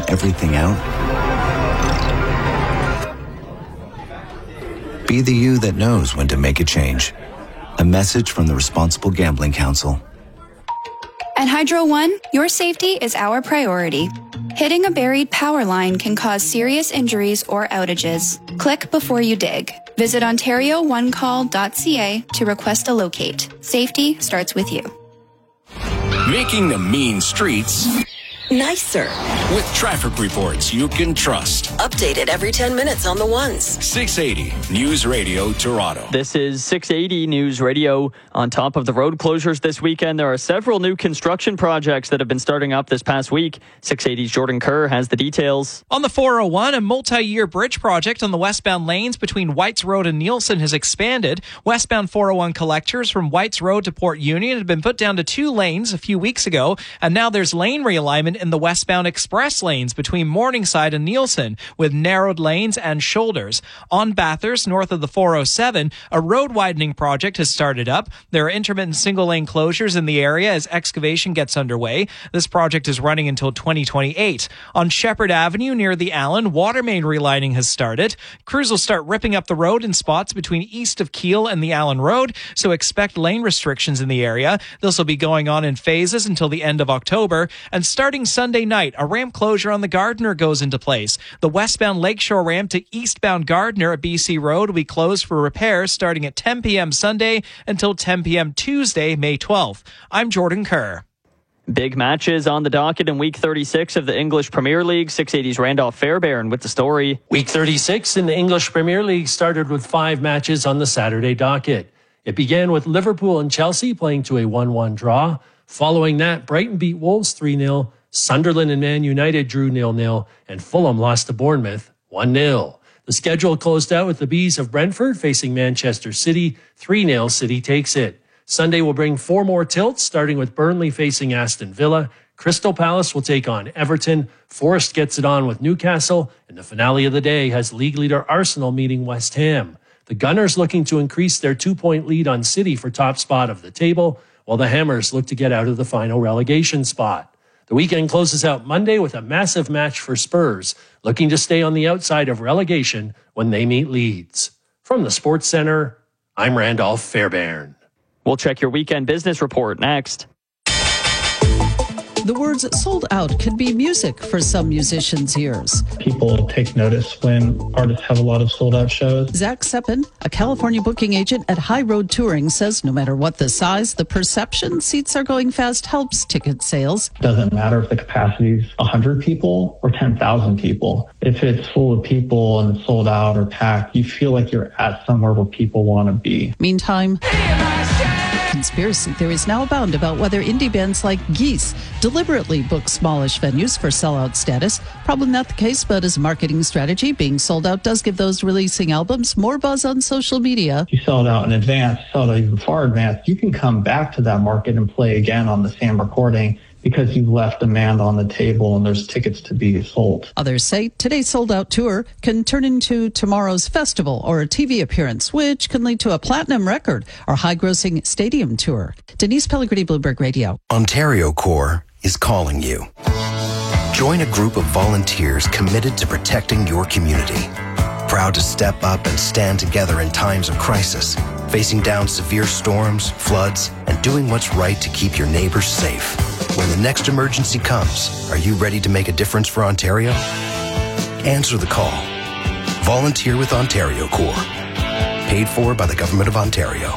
everything out? Be the you that knows when to make a change. A message from the Responsible Gambling Council. At Hydro One, your safety is our priority. Hitting a buried power line can cause serious injuries or outages. Click before you dig. Visit OntarioOneCall.ca to request a locate. Safety starts with you. Making the mean streets nicer with traffic reports you can trust. Updated every 10 minutes on the ones. 680 News Radio Toronto. This is 680 News Radio. On top of the road closures this weekend, there are several new construction projects that have been starting up this past week. 680's Jordan Kerr has the details. On the 401, a multi-year bridge project on the westbound lanes between Whites Road and Nielsen has expanded. Westbound 401 collectors from Whites Road to Port Union had been put down to 2 lanes a few weeks ago, and now there's lane realignment in the westbound express lanes between Morningside and Nielsen, with narrowed lanes and shoulders. On Bathurst, north of the 407, a road widening project has started up. There are intermittent single-lane closures in the area as excavation gets underway. This project is running until 2028. On Shepherd Avenue near the Allen, water main relining has started. Crews will start ripping up the road in spots between east of Keele and the Allen Road, so expect lane restrictions in the area. This will be going on in phases until the end of October, and starting Sunday night, a ramp closure on the Gardiner goes into place. The westbound Lakeshore ramp to eastbound Gardiner at BC Road will be closed for repairs starting at 10 p.m. Sunday until 10 p.m. Tuesday, May 12th. I'm Jordan Kerr. Big matches on the docket in Week 36 of the English Premier League. 680's Randolph Fairbairn with the story. Week 36 in the English Premier League started with 5 matches on the Saturday docket. It began with Liverpool and Chelsea playing to a 1-1 draw. Following that, Brighton beat Wolves 3-0. Sunderland and Man United drew 0-0, and Fulham lost to Bournemouth 1-0. The schedule closed out with the Bees of Brentford facing Manchester City. 3-0, City takes it. Sunday will bring 4 more tilts, starting with Burnley facing Aston Villa. Crystal Palace will take on Everton. Forest gets it on with Newcastle, and the finale of the day has league leader Arsenal meeting West Ham. The Gunners looking to increase their 2-point lead on City for top spot of the table, while the Hammers look to get out of the final relegation spot. The weekend closes out Monday with a massive match for Spurs, looking to stay on the outside of relegation when they meet Leeds. From the Sports Centre, I'm Randolph Fairbairn. We'll check your weekend business report next. The words sold out could be music for some musicians' ears. People take notice when artists have a lot of sold out shows. Zach Seppin, a California booking agent at High Road Touring, says no matter what the size, the perception seats are going fast helps ticket sales. Doesn't matter if the capacity is 100 people or 10,000 people. If it's full of people and it's sold out or packed, you feel like you're at somewhere where people want to be. Meantime, conspiracy theories now abound about whether indie bands like Geese deliberately book smallish venues for sellout status. Probably not the case, but as a marketing strategy, being sold out does give those releasing albums more buzz on social media. You sell it out in advance, sell it out even far advance, you can come back to that market and play again on the same recording because you've left demand on the table and there's tickets to be sold. Others say today's sold-out tour can turn into tomorrow's festival or a TV appearance, which can lead to a platinum record or high-grossing stadium tour. Denise Pellegrini, Bloomberg Radio. Ontario Corps is calling you. Join a group of volunteers committed to protecting your community. Proud to step up and stand together in times of crisis, facing down severe storms, floods, and doing what's right to keep your neighbors safe. When the next emergency comes, are you ready to make a difference for Ontario? Answer the call. Volunteer with Ontario Corps. Paid for by the Government of Ontario.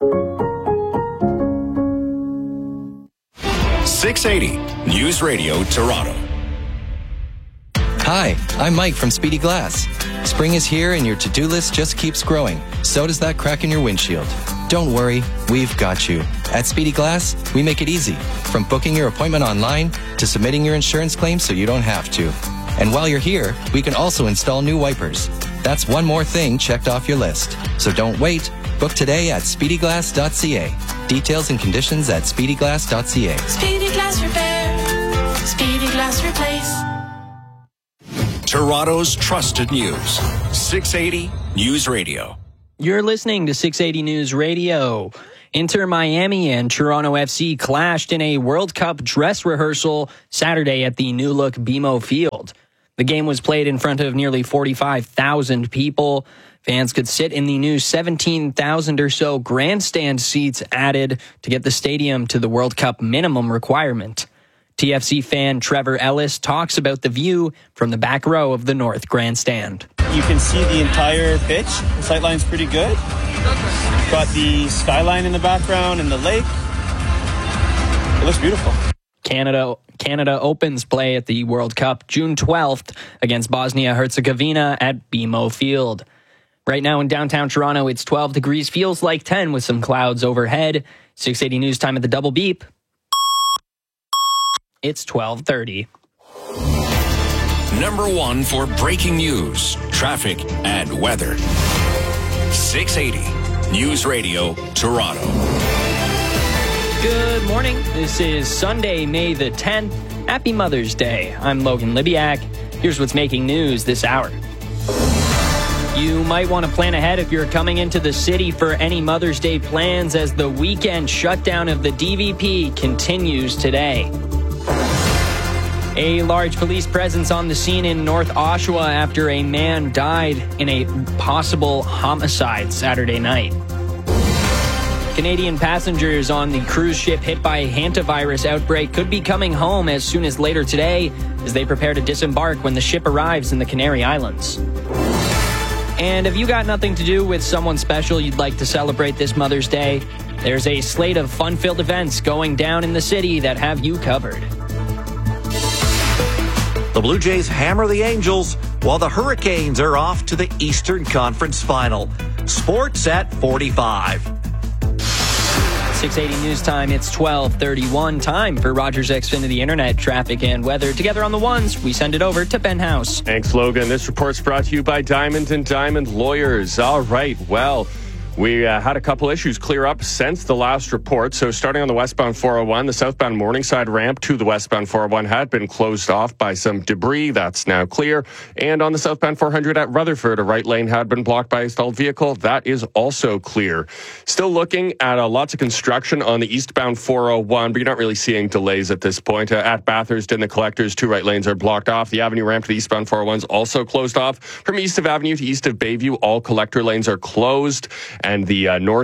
680 News Radio Toronto. Hi, I'm Mike from Speedy Glass. Spring is here and your to-do list just keeps growing. So does that crack in your windshield. Don't worry, we've got you. At Speedy Glass, we make it easy. From booking your appointment online to submitting your insurance claim so you don't have to. And while you're here, we can also install new wipers. That's one more thing checked off your list. So don't wait. Book today at speedyglass.ca. Details and conditions at speedyglass.ca. Speedy Glass Repair. Speedy Glass Replace. Toronto's trusted news. 680 News Radio. You're listening to 680 News Radio. Inter Miami and Toronto FC clashed in a World Cup dress rehearsal Saturday at the new-look BMO Field. The game was played in front of nearly 45,000 people. Fans could sit in the new 17,000 or so grandstand seats added to get the stadium to the World Cup minimum requirement. TFC fan Trevor Ellis talks about the view from the back row of the North Grandstand. You can see the entire pitch. The sightline's pretty good. Got the skyline in the background and the lake. It looks beautiful. Canada opens play at the World Cup June 12th against Bosnia-Herzegovina at BMO Field. Right now in downtown Toronto, it's 12 degrees, feels like 10 with some clouds overhead. 680 News Time at the double beep. It's 12:30. Number one for breaking news, traffic, and weather. 680 News Radio, Toronto. Good morning. This is Sunday, May the 10th. Happy Mother's Day. I'm Logan Libiak. Here's what's making news this hour. You might want to plan ahead if you're coming into the city for any Mother's Day plans as the weekend shutdown of the DVP continues today. A large police presence on the scene in North Oshawa after a man died in a possible homicide Saturday night. Canadian passengers on the cruise ship hit by a hantavirus outbreak could be coming home as soon as later today as they prepare to disembark when the ship arrives in the Canary Islands. And if you got nothing to do with someone special you'd like to celebrate this Mother's Day, there's a slate of fun-filled events going down in the city that have you covered. The Blue Jays hammer the Angels while the Hurricanes are off to the Eastern Conference Final. Sports at 45. 680 News Time, it's 12:31. Time for Rogers Xfinity Internet traffic and weather. Together on the ones, we send it over to Ben House. Thanks, Logan. This report's brought to you by Diamond & Diamond Lawyers. All right, well, we had a couple issues clear up since the last report. So starting on the westbound 401, the southbound Morningside ramp to the westbound 401 had been closed off by some debris. That's now clear. And on the southbound 400 at Rutherford, a right lane had been blocked by a stalled vehicle. That is also clear. Still looking at lots of construction on the eastbound 401, but you're not really seeing delays at this point. At Bathurst and the Collectors, two right lanes are blocked off. The Avenue ramp to the eastbound 401 is also closed off. From east of Avenue to east of Bayview, all collector lanes are closed. And the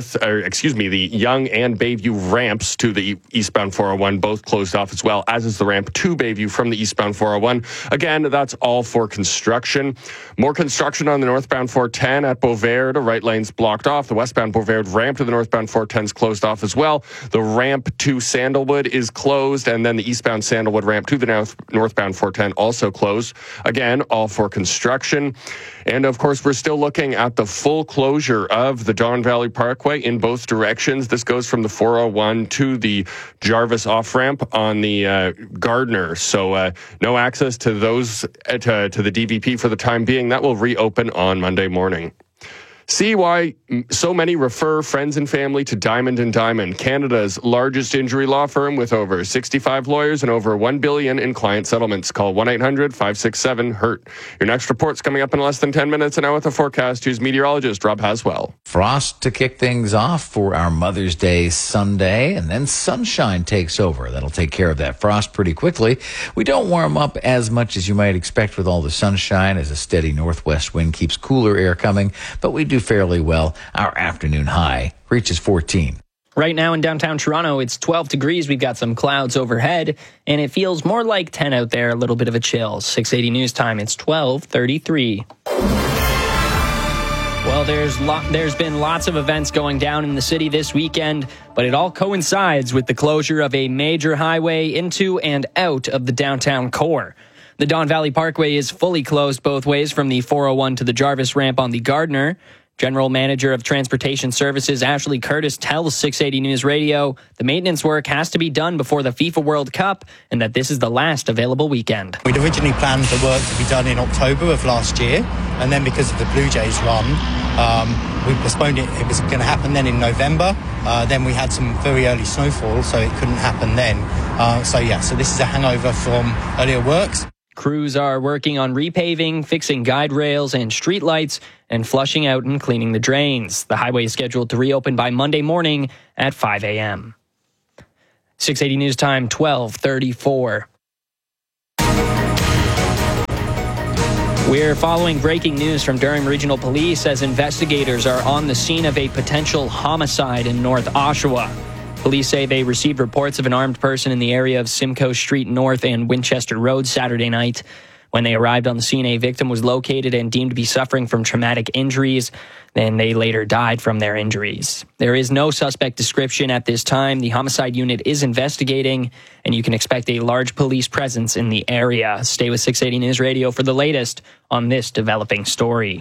the Yonge and Bayview ramps to the eastbound 401 both closed off as well, as is the ramp to Bayview from the eastbound 401. Again, that's all for construction. More construction on the northbound 410 at Beauvert. The right lane's blocked off. The westbound Beauvert ramp to the northbound 410 is closed off as well. The ramp to Sandalwood is closed, and then the eastbound Sandalwood ramp to the northbound 410 also closed. Again, all for construction. And of course, we're still looking at the full closure of the Don Valley Parkway in both directions. This goes from the 401 to the Jarvis off-ramp on the Gardner. So no access to those to the DVP for the time being. That will reopen on Monday morning. See why so many refer friends and family to Diamond & Diamond, Canada's largest injury law firm with over 65 lawyers and over $1 billion in client settlements. Call 1-800-567-HURT. Your next report's coming up in less than 10 minutes. And now with the forecast, here's meteorologist Rob Haswell. Frost to kick things off for our Mother's Day Sunday, and then sunshine takes over. That'll take care of that frost pretty quickly. We don't warm up as much as you might expect with all the sunshine as a steady northwest wind keeps cooler air coming, but we do fairly well. Our afternoon high reaches 14. Right now in downtown Toronto, it's 12 degrees. We've got some clouds overhead, and it feels more like 10 out there, a little bit of a chill. 680 News Time, it's 12:33. Well, there's been lots of events going down in the city this weekend, but it all coincides with the closure of a major highway into and out of the downtown core. The Don Valley Parkway is fully closed both ways from the 401 to the Jarvis ramp on the Gardner. General Manager of Transportation Services Ashley Curtis tells 680 News Radio the maintenance work has to be done before the FIFA World Cup and that this is the last available weekend. We'd originally planned the work to be done in October of last year, and then because of the Blue Jays run, we postponed it. It was going to happen then in November. Then we had some very early snowfall, so it couldn't happen then. So this is a hangover from earlier works. Crews are working on repaving, fixing guide rails and streetlights, and flushing out and cleaning the drains. The highway is scheduled to reopen by Monday morning at 5 a.m. 680 News Time, 12:34. We're following breaking news from Durham Regional Police as investigators are on the scene of a potential homicide in North Oshawa. Police say they received reports of an armed person in the area of Simcoe Street North and Winchester Road Saturday night. When they arrived on the scene, a victim was located and deemed to be suffering from traumatic injuries. Then they later died from their injuries. There is no suspect description at this time. The homicide unit is investigating, and you can expect a large police presence in the area. Stay with 680 News Radio for the latest on this developing story.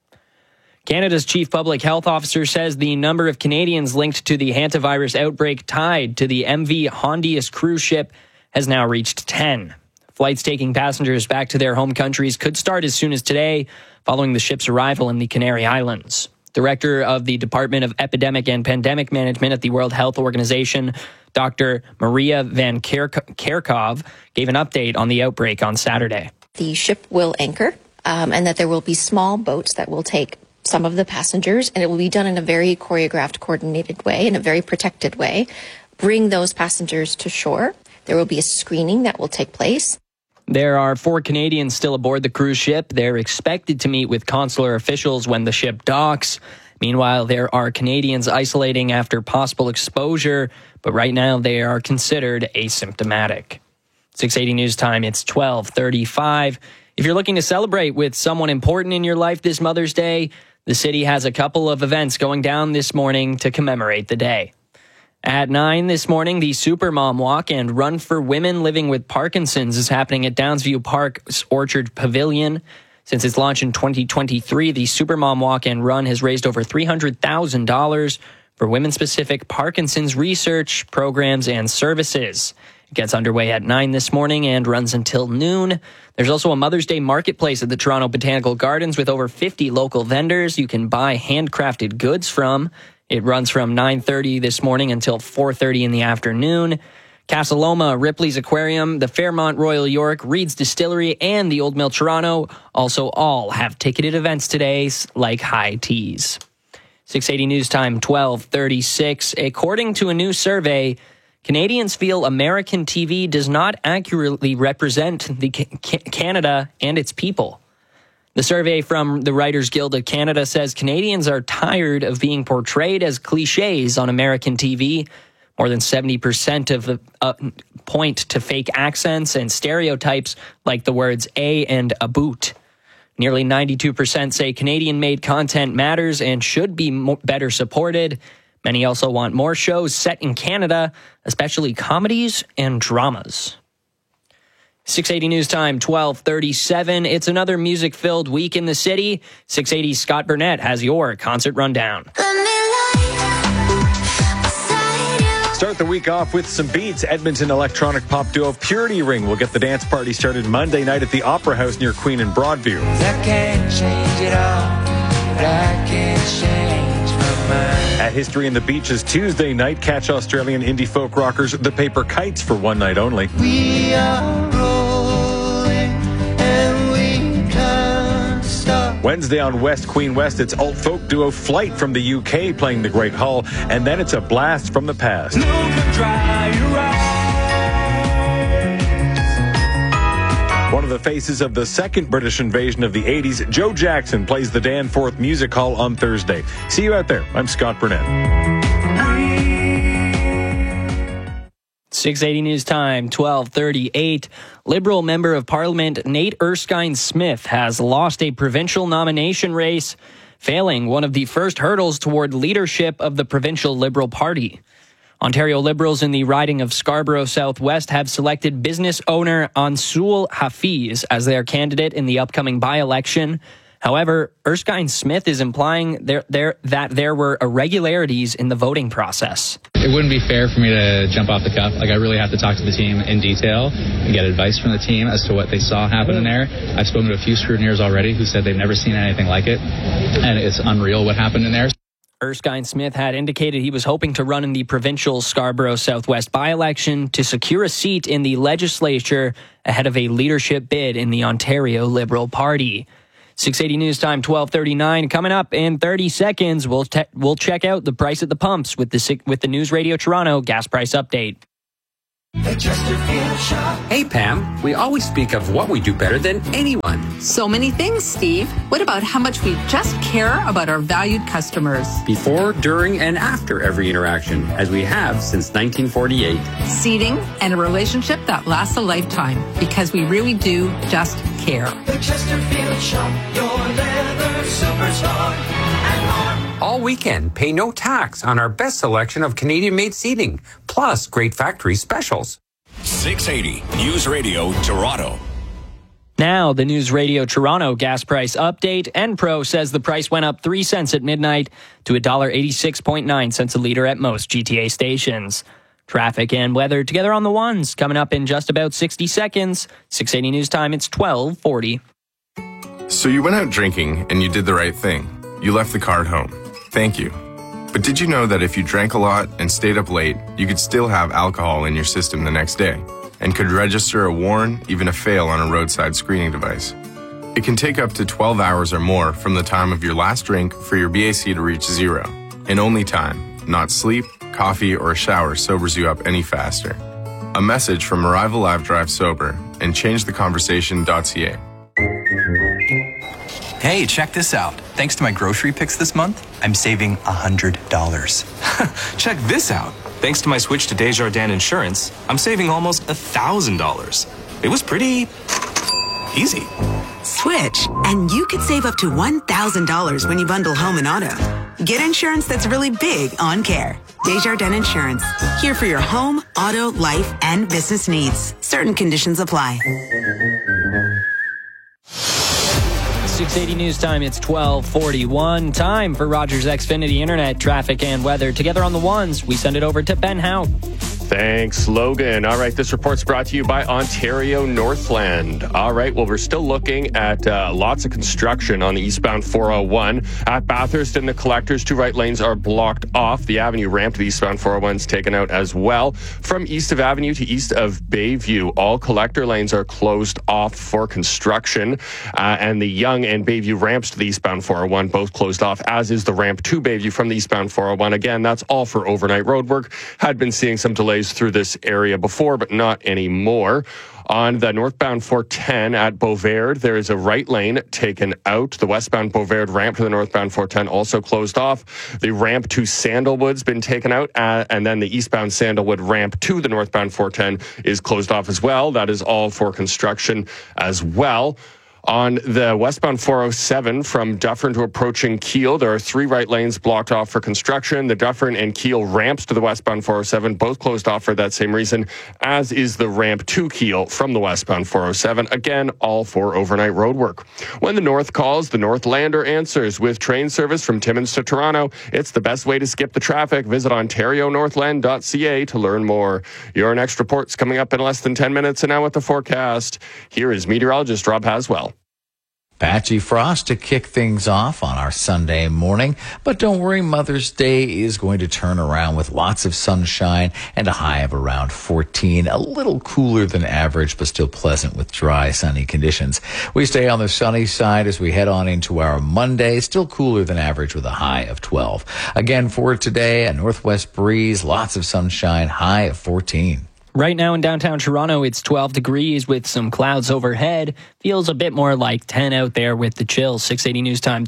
Canada's chief public health officer says the number of Canadians linked to the hantavirus outbreak tied to the MV Hondius cruise ship has now reached 10. Flights taking passengers back to their home countries could start as soon as today, following the ship's arrival in the Canary Islands. Director of the Department of Epidemic and Pandemic Management at the World Health Organization, Dr. Maria Van Kerkhove, gave an update on the outbreak on Saturday. The ship will anchor, and that there will be small boats that will take some of the passengers, and it will be done in a very choreographed, coordinated way, in a very protected way. Bring those passengers to shore. There will be a screening that will take place. There are 4 Canadians still aboard the cruise ship. They're expected to meet with consular officials when the ship docks. Meanwhile, there are Canadians isolating after possible exposure, but right now they are considered asymptomatic. 680 News Time, it's 12:35. If you're looking to celebrate with someone important in your life this Mother's Day, the city has a couple of events going down this morning to commemorate the day. At 9 this morning, the Supermom Walk and Run for Women Living with Parkinson's is happening at Downsview Park's Orchard Pavilion. Since its launch in 2023, the Supermom Walk and Run has raised over $300,000 for women-specific Parkinson's research, programs, and services. It gets underway at 9 this morning and runs until noon. There's also a Mother's Day marketplace at the Toronto Botanical Gardens with over 50 local vendors you can buy handcrafted goods from. It runs from 9:30 this morning until 4:30 in the afternoon. Casa Loma, Ripley's Aquarium, the Fairmont Royal York, Reed's Distillery, and the Old Mill Toronto also all have ticketed events today, like high teas. 680 News Time, 12:36. According to a new survey, Canadians feel American TV does not accurately represent Canada and its people. The survey from the Writers Guild of Canada says Canadians are tired of being portrayed as cliches on American TV. More than 70% of the point to fake accents and stereotypes like the words a and about. Nearly 92% say Canadian-made content matters and should be better supported. Many also want more shows set in Canada, especially comedies and dramas. 680 News Time, 12:37. It's another music-filled week in the city. 680's Scott Burnett has your concert rundown. Start the week off with some beats. Edmonton electronic pop duo Purity Ring will get the dance party started Monday night at the Opera House near Queen and Broadview. I can't change it all, but I can change my mind. At History in the Beaches Tuesday night, catch Australian indie folk rockers The Paper Kites for one night only. We are rolling and we can't stop. Wednesday on West Queen West, it's alt folk duo Flight from the UK playing the Great Hall, and then it's a blast from the past. One of the faces of the second British invasion of the 80s, Joe Jackson, plays the Danforth Music Hall on Thursday. See you out there. I'm Scott Burnett. 680 News Time, 12:38. Liberal Member of Parliament Nate Erskine-Smith has lost a provincial nomination race, failing one of the first hurdles toward leadership of the provincial Liberal Party. Ontario Liberals in the riding of Scarborough Southwest have selected business owner Ansul Hafiz as their candidate in the upcoming by-election. However, Erskine-Smith is implying that there were irregularities in the voting process. It wouldn't be fair for me to jump off the cuff. I really have to talk to the team in detail and get advice from the team as to what they saw happen in there. I've spoken to a few scrutineers already who said they've never seen anything like it, and it's unreal what happened in there. Erskine Smith had indicated he was hoping to run in the provincial Scarborough Southwest by-election to secure a seat in the legislature ahead of a leadership bid in the Ontario Liberal Party. 680 News Time, 12:39. Coming up in 30 seconds, we'll check out the price at the pumps with the News Radio Toronto gas price update. Hey, Pam, we always speak of what we do better than anyone. So many things, Steve. What about how much we just care about our valued customers? Before, during, and after every interaction, as we have since 1948. Seating and a relationship that lasts a lifetime, because we really do just care. The Chesterfield Shop, your leather superstar, and more. All weekend, pay no tax on our best selection of Canadian-made seating, plus great factory specials. 680 News Radio Toronto. Now, the News Radio Toronto gas price update. Enpro says the price went up 3 cents at midnight to $1.86.9 a litre at most GTA stations. Traffic and weather together on the ones coming up in just about 60 seconds. 680 News Time, it's 12:40. So you went out drinking and you did the right thing. You left the car at home. Thank you. But did you know that if you drank a lot and stayed up late, you could still have alcohol in your system the next day and could register a warn, even a fail on a roadside screening device? It can take up to 12 hours or more from the time of your last drink for your BAC to reach zero. In only time, not sleep, coffee, or a shower sobers you up any faster. A message from Arrival Live Drive Sober and ChangeTheConversation.ca. Hey, check this out. Thanks to my grocery picks this month, I'm saving $100. Check this out. Thanks to my switch to Desjardins Insurance, I'm saving almost $1,000. It was pretty easy. Switch, and you could save up to $1,000 when you bundle home and auto. Get insurance that's really big on care. Desjardins Insurance. Here for your home, auto, life, and business needs. Certain conditions apply. 680 News Time, it's 12:41. Time for Rogers Xfinity Internet traffic and weather. Together on the ones, we send it over to Ben Howe. Thanks, Logan. All right, this report's brought to you by Ontario Northland. All right, well, we're still looking at lots of construction on the eastbound 401. At Bathurst and the Collectors, 2 right lanes are blocked off. The Avenue ramp to the eastbound 401 is taken out as well. From east of Avenue to east of Bayview, all collector lanes are closed off for construction. And the Yonge and Bayview ramps to the eastbound 401 both closed off, as is the ramp to Bayview from the eastbound 401. Again, that's all for overnight road work. Had been seeing some delays through this area before, but not anymore. On the northbound 410 at Beauvert, there is a right lane taken out. The westbound Beauvert ramp to the northbound 410 also closed off. The ramp to Sandalwood's been taken out, and then the eastbound Sandalwood ramp to the northbound 410 is closed off as well. That is all for construction as well. On the westbound 407 from Dufferin to approaching Keele, there are 3 right lanes blocked off for construction. The Dufferin and Keele ramps to the westbound 407 both closed off for that same reason, as is the ramp to Keele from the westbound 407. Again, all for overnight road work. When the north calls, the Northlander answers. With train service from Timmins to Toronto, it's the best way to skip the traffic. Visit ontarionorthland.ca to learn more. Your next report's coming up in less than 10 minutes, and now with the forecast, here is meteorologist Rob Haswell. Patchy frost to kick things off on our Sunday morning. But don't worry, Mother's Day is going to turn around with lots of sunshine and a high of around 14. A little cooler than average, but still pleasant with dry, sunny conditions. We stay on the sunny side as we head on into our Monday. Still cooler than average with a high of 12. Again, for today, a northwest breeze, lots of sunshine, high of 14. Right now in downtown Toronto, it's 12 degrees with some clouds overhead. Feels a bit more like 10 out there with the chill. 680 News Time,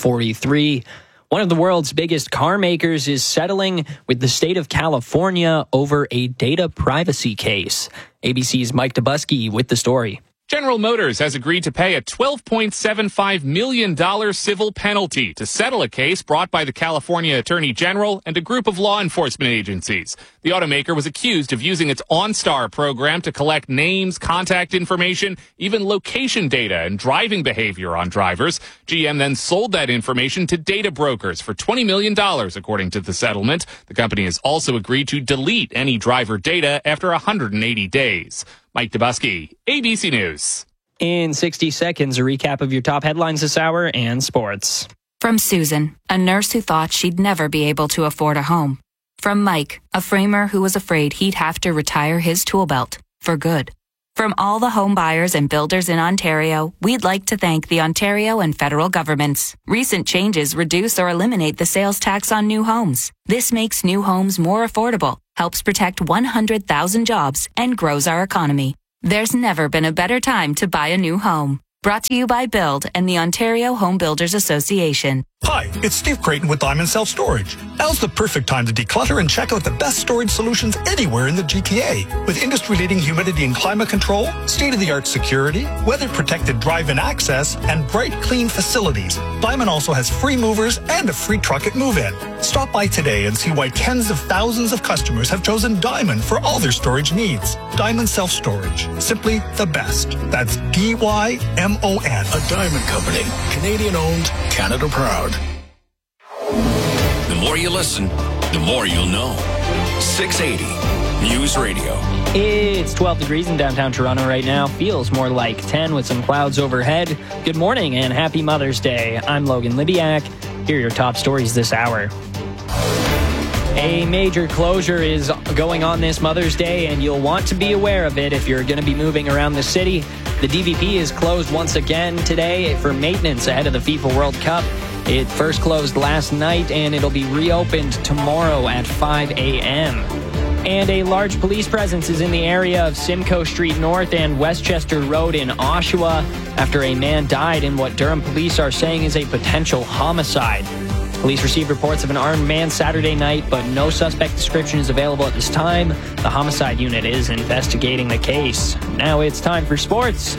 12:43. One of the world's biggest car makers is settling with the state of California over a data privacy case. ABC's Mike Dubusky with the story. General Motors has agreed to pay a $12.75 million civil penalty to settle a case brought by the California Attorney General and a group of law enforcement agencies. The automaker was accused of using its OnStar program to collect names, contact information, even location data and driving behavior on drivers. GM then sold that information to data brokers for $20 million, according to the settlement. The company has also agreed to delete any driver data after 180 days. Mike Dubusky, ABC News. In 60 seconds, a recap of your top headlines this hour and sports. From Susan, a nurse who thought she'd never be able to afford a home. From Mike, a framer who was afraid he'd have to retire his tool belt for good. From all the home buyers and builders in Ontario, we'd like to thank the Ontario and federal governments. Recent changes reduce or eliminate the sales tax on new homes. This makes new homes more affordable, helps protect 100,000 jobs, and grows our economy. There's never been a better time to buy a new home. Brought to you by Build and the Ontario Home Builders Association. Hi, it's Steve Creighton with Diamond Self Storage. Now's the perfect time to declutter and check out the best storage solutions anywhere in the GTA. With industry-leading humidity and climate control, state-of-the-art security, weather-protected drive-in access, and bright, clean facilities, Diamond also has free movers and a free truck at move-in. Stop by today and see why tens of thousands of customers have chosen Diamond for all their storage needs. Diamond Self Storage. Simply the best. That's DYMON. A Diamond Company. Canadian-owned, Canada proud. The more you listen, the more you'll know. 680 News Radio. It's 12 degrees in downtown Toronto right now. Feels more like 10 with some clouds overhead. Good morning and happy Mother's Day. I'm Logan Libiak. Here are your top stories this hour. A major closure is going on this Mother's Day, and you'll want to be aware of it if you're going to be moving around the city. The DVP is closed once again today for maintenance ahead of the FIFA World Cup. It first closed last night, and it'll be reopened tomorrow at 5 a.m. And a large police presence is in the area of Simcoe Street North and Westchester Road in Oshawa after a man died in what Durham police are saying is a potential homicide. Police received reports of an armed man Saturday night, but no suspect description is available at this time. The homicide unit is investigating the case. Now it's time for sports.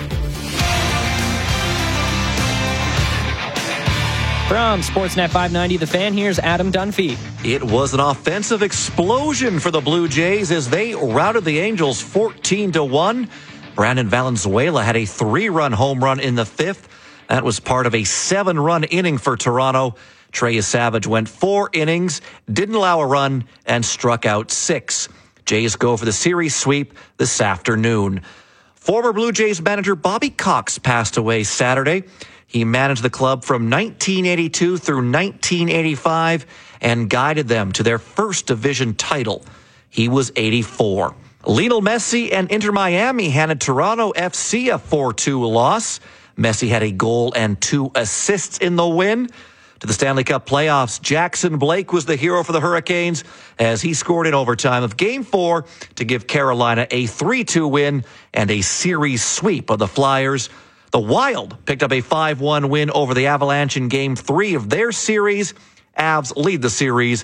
From Sportsnet 590, The Fan, here's Adam Dunphy. It was an offensive explosion for the Blue Jays as they routed the Angels 14-1. Brandon Valenzuela had a 3-run home run in the 5th. That was part of a 7-run inning for Toronto. Trey Savage went 4 innings, didn't allow a run, and struck out 6. Jays go for the series sweep this afternoon. Former Blue Jays manager Bobby Cox passed away Saturday. He managed the club from 1982 through 1985 and guided them to their first division title. He was 84. Lionel Messi and Inter Miami handed Toronto FC a 4-2 loss. Messi had a goal and 2 assists in the win. To the Stanley Cup playoffs, Jackson Blake was the hero for the Hurricanes as he scored in overtime of Game 4 to give Carolina a 3-2 win and a series sweep of the Flyers. The Wild picked up a 5-1 win over the Avalanche in Game 3 of their series. Avs lead the series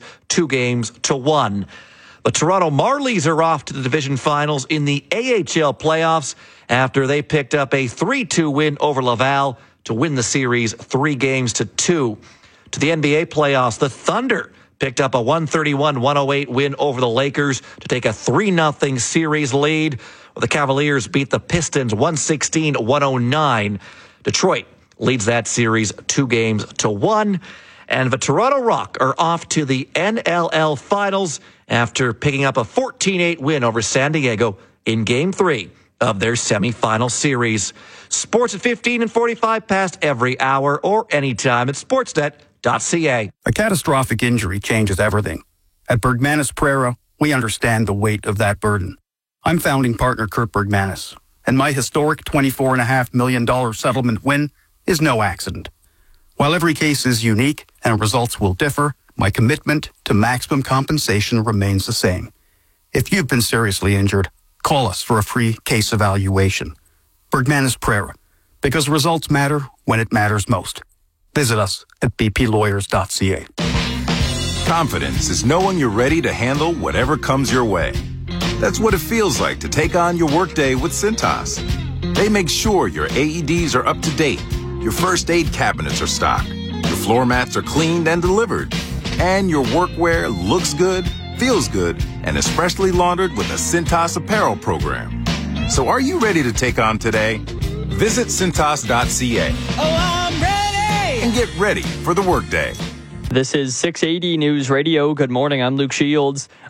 2-1. The Toronto Marlies are off to the division finals in the AHL playoffs after they picked up a 3-2 win over Laval to win the series 3-2. To the NBA playoffs, the Thunder picked up a 131-108 win over the Lakers to take a 3-0 series lead. The Cavaliers beat the Pistons 116-109. Detroit leads that series 2-1. And the Toronto Rock are off to the NLL Finals after picking up a 14-8 win over San Diego in Game 3 of their semifinal series. Sports at 15 and 45 past every hour or anytime at sportsnet.ca. A catastrophic injury changes everything. At Bergmanis Prera, we understand the weight of that burden. I'm founding partner Kurt Bergmanis, and my historic $24.5 million settlement win is no accident. While every case is unique and results will differ, my commitment to maximum compensation remains the same. If you've been seriously injured, call us for a free case evaluation. Bergmanis Prera, because results matter when it matters most. Visit us at bplawyers.ca. Confidence is knowing you're ready to handle whatever comes your way. That's what it feels like to take on your workday with Cintas. They make sure your AEDs are up to date, your first aid cabinets are stocked, your floor mats are cleaned and delivered, and your workwear looks good, feels good, and is freshly laundered with a Cintas apparel program. So are you ready to take on today? Visit Cintas.ca. Oh, I'm ready! And get ready for the workday. This is 680 News Radio. Good morning. I'm Luke Shields.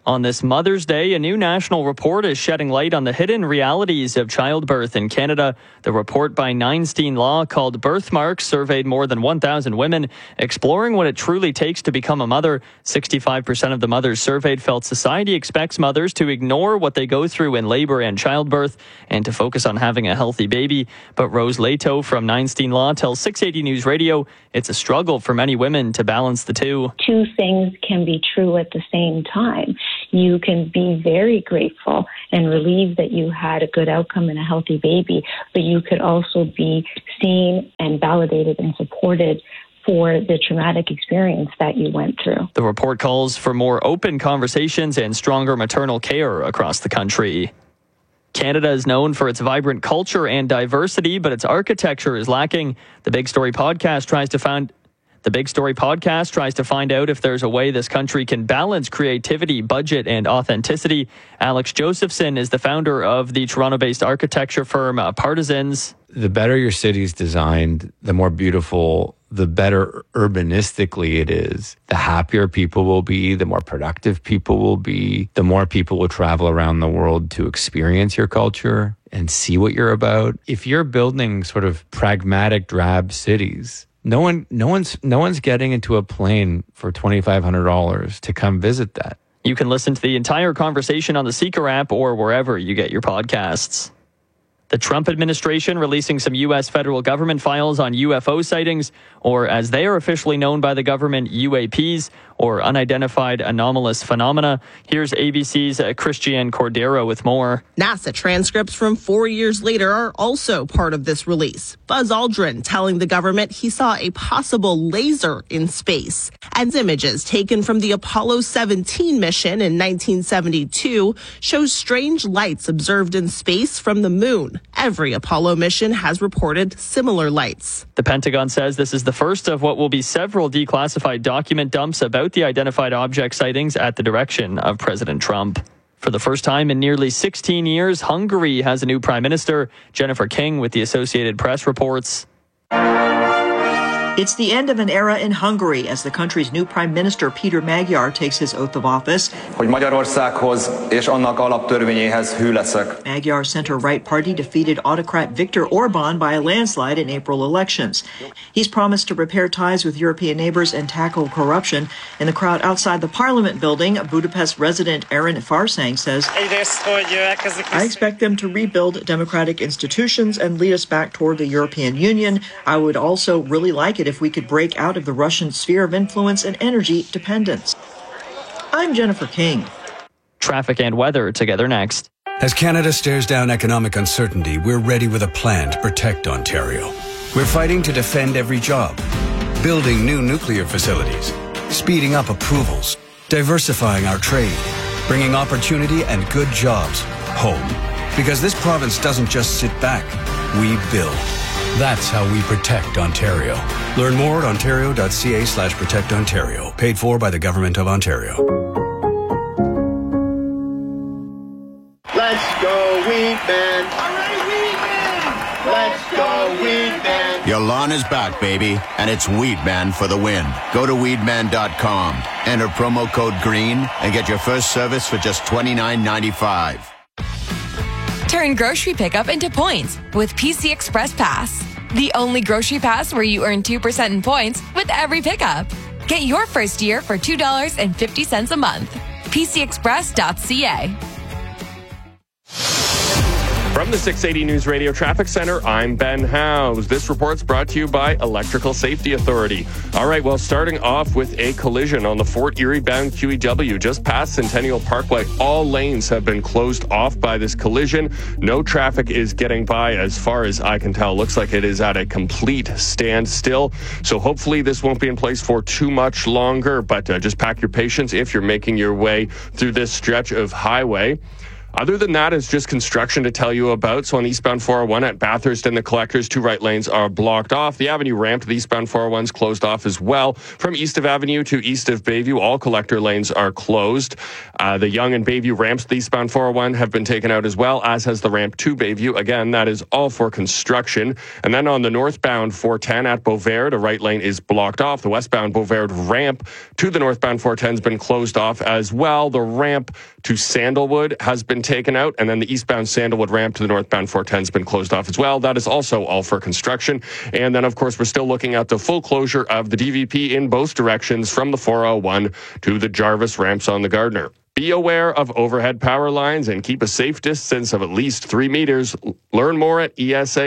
On this Mother's Day, a new national report is shedding light on the hidden realities of childbirth in Canada. The report by Neinstein Law, called Birthmarks, surveyed more than 1,000 women, exploring what it truly takes to become a mother. 65% of the mothers surveyed felt society expects mothers to ignore what they go through in labor and childbirth and to focus on having a healthy baby. But Rose Leto from Neinstein Law tells 680 News Radio it's a struggle for many women to balance the two. Two things can be true at the same time. You can be very grateful and relieved that you had a good outcome and a healthy baby, but you could also be seen and validated and supported for the traumatic experience that you went through. The report calls for more open conversations and stronger maternal care across the country. Canada is known for its vibrant culture and diversity, but its architecture is lacking. The Big Story podcast tries to find out if there's a way this country can balance creativity, budget, and authenticity. Alex Josephson is the founder of the Toronto-based architecture firm Partisans. The better your city's designed, the more beautiful, the better urbanistically it is. The happier people will be, the more productive people will be, the more people will travel around the world to experience your culture and see what you're about. If you're building sort of pragmatic, drab cities, no one's getting into a plane for $2,500 to come visit that. You can listen to the entire conversation on the Seeker app or wherever you get your podcasts. The Trump administration releasing some U.S. federal government files on UFO sightings, or as they are officially known by the government, UAPs, or unidentified anomalous phenomena. Here's ABC's Christiane Cordero with more. NASA transcripts from 4 years later are also part of this release. Buzz Aldrin telling the government he saw a possible laser in space. And images taken from the Apollo 17 mission in 1972 show strange lights observed in space from the moon. Every Apollo mission has reported similar lights. The Pentagon says this is the first of what will be several declassified document dumps about the identified object sightings at the direction of President Trump. For the first time in nearly 16 years, Hungary has a new prime minister. Jennifer King with the Associated Press reports. It's the end of an era in Hungary as the country's new Prime Minister Peter Magyar takes his oath of office. Hogy Magyarországhoz és annak alaptörvényéhez hű leszek. Magyar's center-right party defeated autocrat Viktor Orban by a landslide in April elections. He's promised to repair ties with European neighbors and tackle corruption. In the crowd outside the Parliament building, Budapest resident Aaron Farsang says, I expect them to rebuild democratic institutions and lead us back toward the European Union. I would also really like it if we could break out of the Russian sphere of influence and energy dependence. I'm Jennifer King. Traffic and weather together next. As Canada stares down economic uncertainty, we're ready with a plan to protect Ontario. We're fighting to defend every job, building new nuclear facilities, speeding up approvals, diversifying our trade, bringing opportunity and good jobs home. Because this province doesn't just sit back, we build. That's how we protect Ontario. Learn more at ontario.ca/protectontario. Paid for by the Government of Ontario. Let's go, Weedman! Let's go, Weedman! Your lawn is back, baby, and it's Weedman for the win. Go to weedman.com, enter promo code GREEN, and get your first service for just $29.95. Turn grocery pickup into points with PC Express Pass. The only grocery pass where you earn 2% in points with every pickup. Get your first year for $2.50 a month. PCExpress.ca. From the 680 News Radio Traffic Center, I'm Ben Howes. This report's brought to you by Electrical Safety Authority. All right, well, starting off with a collision on the Fort Erie-bound QEW just past Centennial Parkway. All lanes have been closed off by this collision. No traffic is getting by as far as I can tell. Looks like it is at a complete standstill. So hopefully this won't be in place for too much longer, but just pack your patience if you're making your way through this stretch of highway. Other than that, it's just construction to tell you about. So on eastbound 401 at Bathurst and the Collectors, 2 right lanes are blocked off. The Avenue ramp to the eastbound 401's closed off as well. From east of Avenue to east of Bayview, all collector lanes are closed. The Yonge and Bayview ramps to the eastbound 401 have been taken out as well, as has the ramp to Bayview. Again, that is all for construction. And then on the northbound 410 at Beauvert, a right lane is blocked off. The westbound Beauvert ramp to the northbound 410 has been closed off as well. The ramp to Sandalwood has been taken out, and then the eastbound Sandalwood ramp to the northbound 410 has been closed off as well. That is also all for construction. And then, of course, we're still looking at the full closure of the DVP in both directions from the 401 to the Jarvis ramps on the Gardner. Be aware of overhead power lines and keep a safe distance of at least 3 meters. Learn more at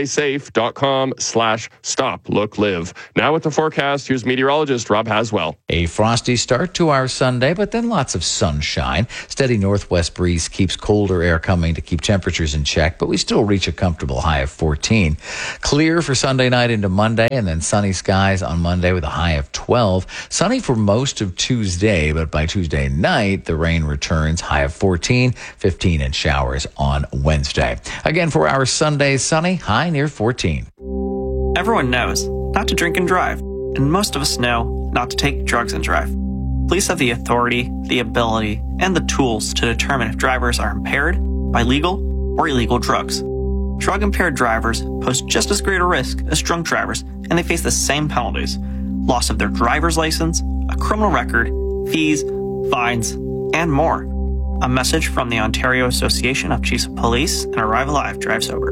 esasafe.com/stop-look-live. Now with the forecast, here's meteorologist Rob Haswell. A frosty start to our Sunday, but then lots of sunshine. Steady northwest breeze keeps colder air coming to keep temperatures in check, but we still reach a comfortable high of 14. Clear for Sunday night into Monday, and then sunny skies on Monday with a high of 12. Sunny for most of Tuesday, but by Tuesday night, the rain returns, high of 14, 15 in showers on Wednesday. Again, for our Sunday, sunny, high near 14. Everyone knows not to drink and drive, and most of us know not to take drugs and drive. Police have the authority, the ability, and the tools to determine if drivers are impaired by legal or illegal drugs. Drug-impaired drivers pose just as great a risk as drunk drivers, and they face the same penalties: loss of their driver's license, a criminal record, fees, fines, and more. A message from the Ontario Association of Chiefs of Police and Arrive Alive Drive Sober.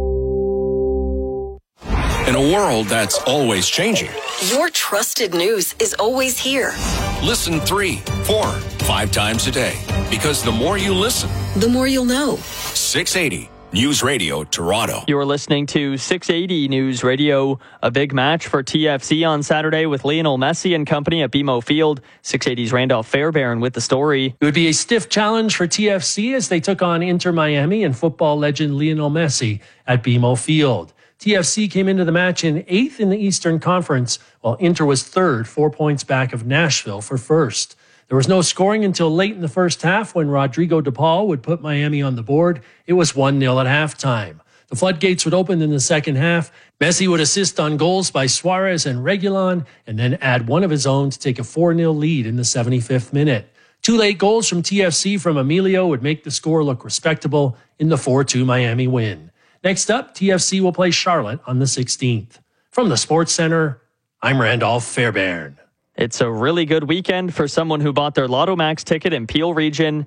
In a world that's always changing, your trusted news is always here. Listen 3, 4, 5 times a day. Because the more you listen, the more you'll know. 680 News Radio Toronto. You're listening to 680 News Radio. A big match for TFC on Saturday with Lionel Messi and company at BMO Field. 680's Randolph Fairbairn with the story. It would be a stiff challenge for TFC as they took on Inter Miami and football legend Lionel Messi at BMO Field. TFC came into the match in 8th in the Eastern Conference, while Inter was 3rd, 4 points back of Nashville for 1st. There was no scoring until late in the first half when Rodrigo De Paul would put Miami on the board. It was 1-0 at halftime. The floodgates would open in the second half. Messi would assist on goals by Suarez and Reguilon, and then add one of his own to take a 4-0 lead in the 75th minute. 2 late goals from TFC from Emilio would make the score look respectable in the 4-2 Miami win. Next up, TFC will play Charlotte on the 16th. From the Sports Center, I'm Randolph Fairbairn. It's a really good weekend for someone who bought their Lotto Max ticket in Peel Region.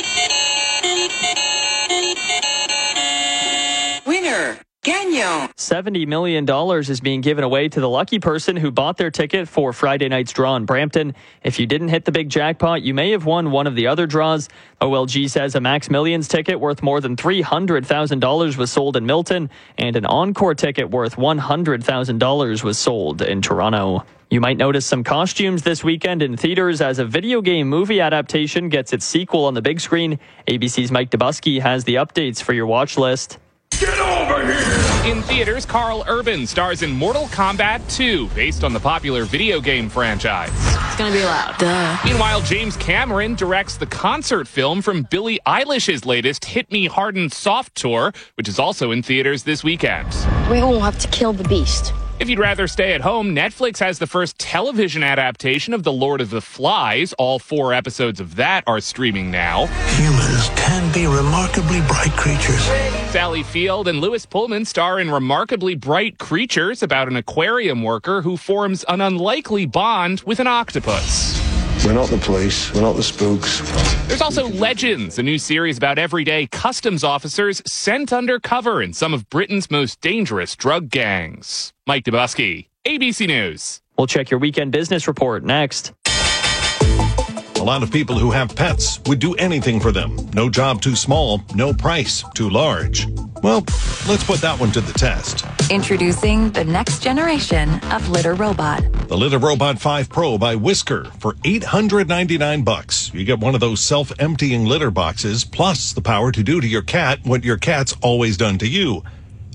Winner, Gagnon. $70 million is being given away to the lucky person who bought their ticket for Friday night's draw in Brampton. If you didn't hit the big jackpot, you may have won one of the other draws. OLG says a Max Millions ticket worth more than $300,000 was sold in Milton, and an Encore ticket worth $100,000 was sold in Toronto. You might notice some costumes this weekend in theaters as a video game movie adaptation gets its sequel on the big screen. ABC's Mike Dubusky has the updates for your watch list. Get over here! In theaters, Carl Urban stars in Mortal Kombat 2, based on the popular video game franchise. It's gonna be loud. Duh. Meanwhile, James Cameron directs the concert film from Billie Eilish's latest Hit Me Hard and Soft tour, which is also in theaters this weekend. We won't have to kill the beast. If you'd rather stay at home, Netflix has the first television adaptation of The Lord of the Flies. All 4 episodes of that are streaming now. Humans can be remarkably bright creatures. Sally Field and Lewis Pullman star in Remarkably Bright Creatures about an aquarium worker who forms an unlikely bond with an octopus. We're not the police. We're not the spooks. There's also Legends, a new series about everyday customs officers sent undercover in some of Britain's most dangerous drug gangs. Mike Dubusky, ABC News. We'll check your weekend business report next. A lot of people who have pets would do anything for them. No job too small, no price too large. Well, let's put that one to the test. Introducing the next generation of litter robot. The Litter Robot 5 Pro by Whisker for $899. You get one of those self-emptying litter boxes, plus the power to do to your cat what your cat's always done to you.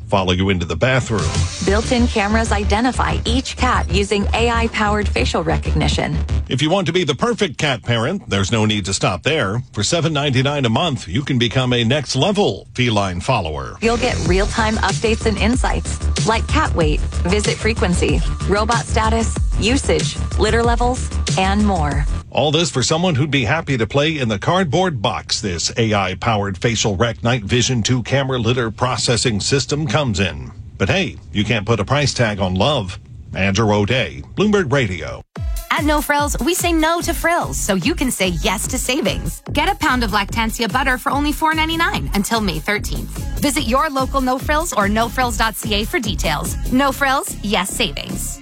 follow you into the bathroom. Built-in cameras identify each cat using AI-powered facial recognition. If you want to be the perfect cat parent, there's no need to stop there. For $7.99 a month, you can become a next-level feline follower. You'll get real-time updates and insights, like cat weight, visit frequency, robot status, usage, litter levels, and more. All this for someone who'd be happy to play in the cardboard box this AI-powered facial rec night vision 2 camera litter processing system comes in. But hey, you can't put a price tag on love. Andrew O'Day, Bloomberg Radio. At No Frills, we say no to frills so you can say yes to savings. Get a pound of Lactantia butter for only $4.99 until May 13th. Visit your local No Frills or nofrills.ca for details. No Frills, yes savings.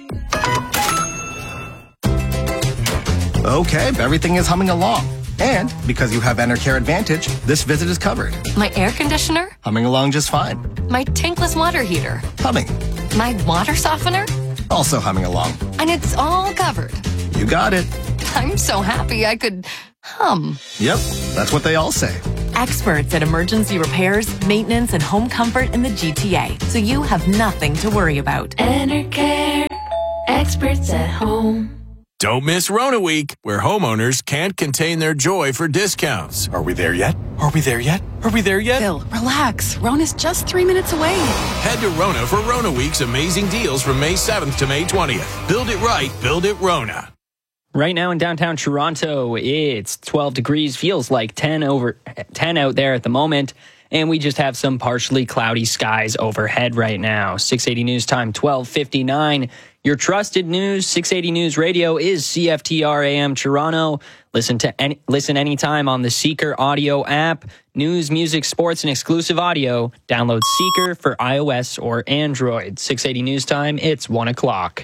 Okay, everything is humming along. And because you have Enercare Advantage, this visit is covered. My air conditioner? Humming along just fine. My tankless water heater? Humming. My water softener? Also humming along. And it's all covered. You got it. I'm so happy I could hum. Yep, that's what they all say. Experts at emergency repairs, maintenance, and home comfort in the GTA, so you have nothing to worry about. Enercare, experts at home. Don't miss Rona Week, where homeowners can't contain their joy for discounts. Are we there yet? Are we there yet? Are we there yet? Bill, relax. Rona's just 3 minutes away. Head to Rona for Rona Week's amazing deals from May 7th to May 20th. Build it right, build it Rona. Right now in downtown Toronto, it's 12 degrees, feels like 10 out there at the moment, and we just have some partially cloudy skies overhead right now. 680 News Time, 12:59. Your trusted news, 680 News Radio is CFTR AM Toronto. Listen anytime on the Seeker audio app. News, music, sports, and exclusive audio. Download Seeker for iOS or Android. 680 News Time, it's 1 o'clock.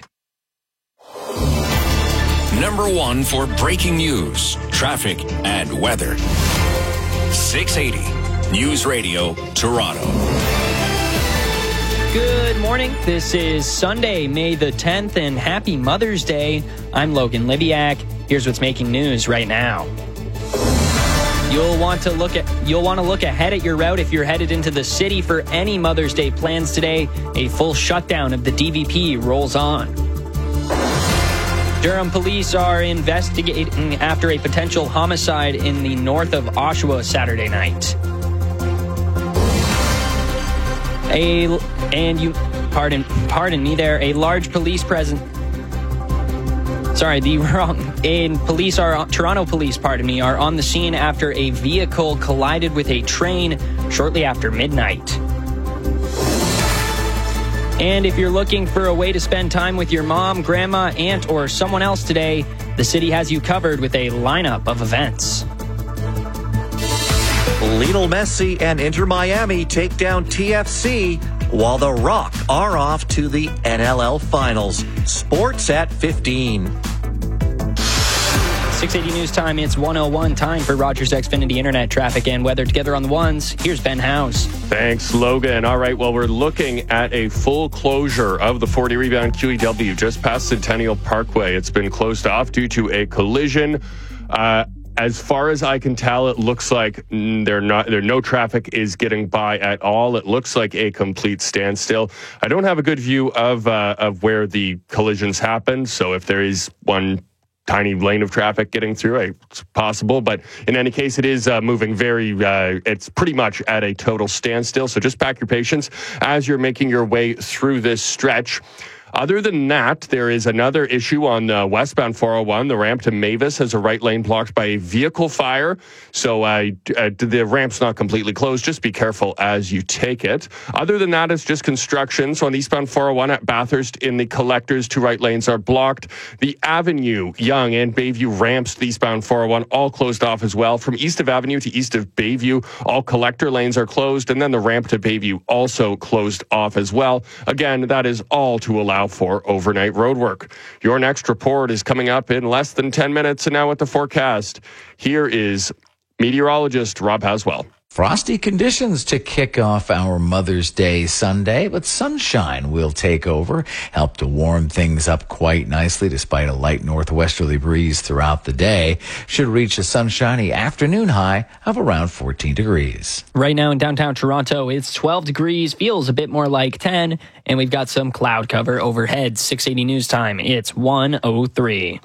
Number 1 for breaking news, traffic, and weather. 680 News Radio, Toronto. Good morning. This is Sunday, May the 10th, and happy Mother's Day. I'm Logan Libiak. Here's what's making news right now. You'll want to look ahead at your route if you're headed into the city for any Mother's Day plans today. A full shutdown of the DVP rolls on. Durham police are investigating after a potential homicide in the north of Oshawa Saturday night. Pardon me there, a large police presence. Toronto police, are on the scene after a vehicle collided with a train shortly after midnight. And if you're looking for a way to spend time with your mom, grandma, aunt, or someone else today, the city has you covered with a lineup of events. Lionel Messi and Inter Miami take down TFC, while the Rock are off to the NLL Finals. Sports at 15. 680 News Time, it's 1:01, time for Rogers Xfinity Internet traffic and weather. Together on the ones, here's Ben Howes. Thanks, Logan. All right, well, we're looking at a full closure of the 40 rebound QEW just past Centennial Parkway. It's been closed off due to a collision. As far as I can tell, it looks like no traffic is getting by at all. It looks like a complete standstill. I don't have a good view of where the collisions happened, so if there is one tiny lane of traffic getting through, it's possible. But in any case, it is moving it's pretty much at a total standstill. So just pack your patience as you're making your way through this stretch. Other than that, there is another issue on westbound 401. The ramp to Mavis has a right lane blocked by a vehicle fire. So the ramp's not completely closed. Just be careful as you take it. Other than that, it's just construction. So on eastbound 401 at Bathurst in the collectors, 2 right lanes are blocked. The Avenue, Yonge, and Bayview ramps to eastbound 401 all closed off as well. From east of Avenue to east of Bayview, all collector lanes are closed. And then the ramp to Bayview also closed off as well. Again, that is all to allow for overnight roadwork. Your next report is coming up in less than 10 minutes. And now with the forecast, here is meteorologist Rob Haswell. Frosty conditions to kick off our Mother's Day Sunday, but sunshine will take over, help to warm things up quite nicely despite a light northwesterly breeze throughout the day. Should reach a sunshiny afternoon high of around 14 degrees. Right now in downtown Toronto, it's 12 degrees, feels a bit more like 10, and we've got some cloud cover overhead. 680 News Time, it's 1:03.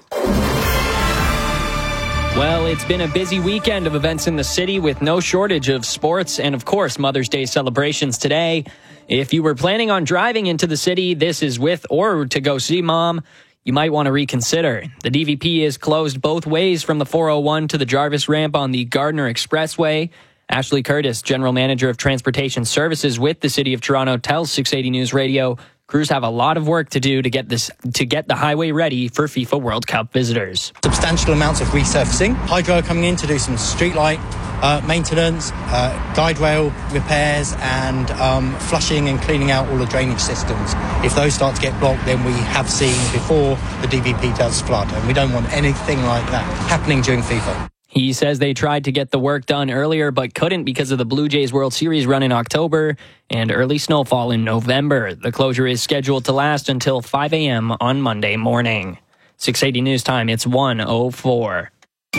Well, it's been a busy weekend of events in the city with no shortage of sports and, of course, Mother's Day celebrations today. If you were planning on driving into the city, this is with or to go see Mom, you might want to reconsider. The DVP is closed both ways from the 401 to the Jarvis ramp on the Gardner Expressway. Ashley Curtis, General Manager of Transportation Services with the City of Toronto, tells 680 News Radio crews have a lot of work to do to get the highway ready for FIFA World Cup visitors. Substantial amounts of resurfacing. Hydro are coming in to do some streetlight maintenance, guide rail repairs, and flushing and cleaning out all the drainage systems. If those start to get blocked, then we have seen before the DVP does flood, and we don't want anything like that happening during FIFA. He says they tried to get the work done earlier but couldn't because of the Blue Jays World Series run in October and early snowfall in November. The closure is scheduled to last until 5 a.m. on Monday morning. 680 News Time, it's 1:04.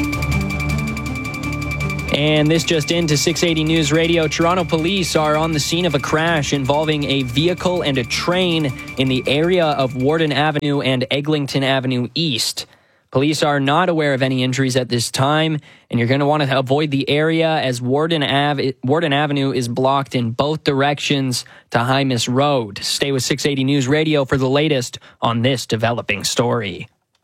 And this just into 680 News Radio. Toronto police are on the scene of a crash involving a vehicle and a train in the area of Warden Avenue and Eglinton Avenue East. Police are not aware of any injuries at this time, and you're going to want to avoid the area as Warden Avenue is blocked in both directions to Hymas Road. Stay with 680 News Radio for the latest on this developing story.